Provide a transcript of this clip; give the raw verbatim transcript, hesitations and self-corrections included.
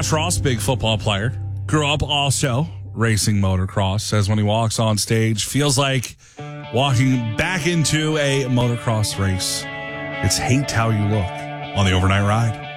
Josh Ross, big football player, grew up also racing motocross, says when he walks on stage, feels like walking back into a motocross race. It's Hate How You Look on the Overnight Ride.